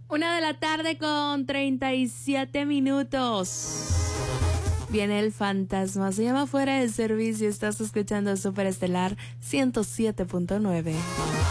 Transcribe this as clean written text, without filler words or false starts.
1:37 p.m. Viene el fantasma, se llama Fuera de Servicio. Estás escuchando Superestelar 107.9.